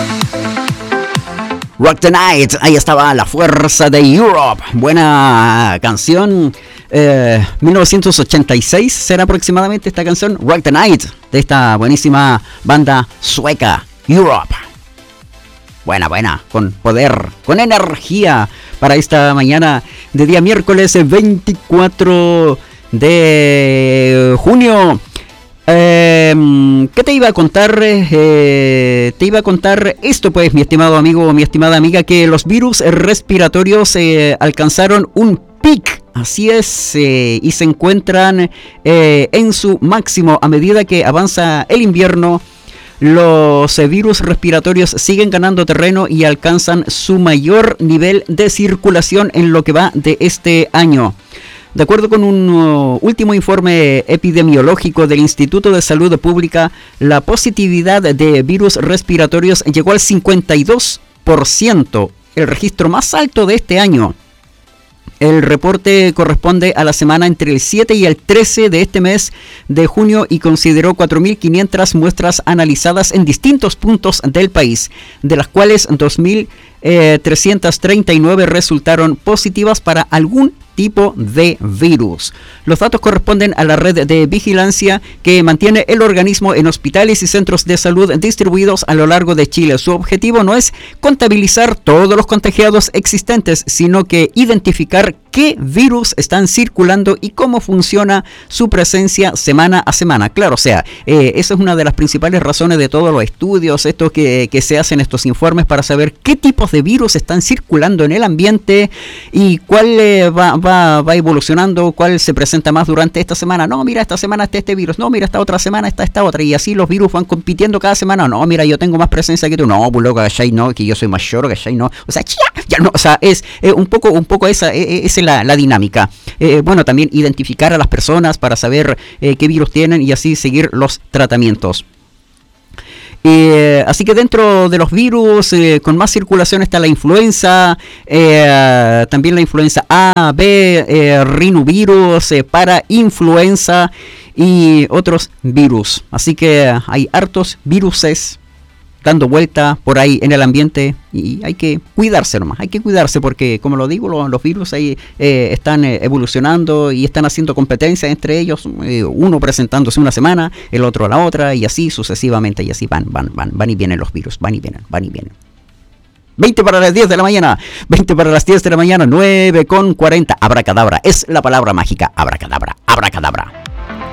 Rock the Night, ahí estaba La Fuerza de Europe. Buena canción. 1986 será aproximadamente esta canción, Rock the Night, de esta buenísima banda sueca, Europe. Buena, con poder, con energía para esta mañana de día miércoles 24 de junio. ¿Qué te iba a contar? Te iba a contar esto, pues, mi estimado amigo o mi estimada amiga, que los virus respiratorios alcanzaron un pic. Así es, y se encuentran en su máximo a medida que avanza el invierno. Los virus respiratorios siguen ganando terreno y alcanzan su mayor nivel de circulación en lo que va de este año. De acuerdo con un último informe epidemiológico del Instituto de Salud Pública, la positividad de virus respiratorios llegó al 52%, el registro más alto de este año. El reporte corresponde a la semana entre el 7 y el 13 de este mes de junio y consideró 4.500 muestras analizadas en distintos puntos del país, de las cuales 2.339 resultaron positivas para algún tipo de virus. Los datos corresponden a la red de vigilancia que mantiene el organismo en hospitales y centros de salud distribuidos a lo largo de Chile. Su objetivo no es contabilizar todos los contagiados existentes, sino que identificar qué virus están circulando y cómo funciona su presencia semana a semana. Claro, o sea, esa es una de las principales razones de todos los estudios, estos que se hacen, estos informes, para saber qué tipos de virus están circulando en el ambiente y cuál va evolucionando, cuál se presenta más durante esta semana. No, mira, esta semana está este virus. No, mira, esta otra semana está esta otra. Y así los virus van compitiendo cada semana. No, mira, yo tengo más presencia que tú. No, pues loco, ¿cachai? No, que yo soy mayor, ¿cachai? No. O sea, ya no, o sea, es un poco esa es la dinámica. Bueno, también identificar a las personas para saber qué virus tienen y así seguir los tratamientos. Así que dentro de los virus con más circulación está la influenza, también la influenza A, B, rinovirus, parainfluenza y otros virus. Así que hay hartos viruses dando vuelta por ahí en el ambiente y hay que cuidarse nomás, hay que cuidarse porque, como lo digo, los virus ahí están evolucionando y están haciendo competencia entre ellos, uno presentándose una semana, el otro a la otra y así sucesivamente, y así van y vienen los virus, van y vienen. 20 para las 10 de la mañana, 20 para las 10 de la mañana, 9:40, abracadabra, es la palabra mágica, abracadabra.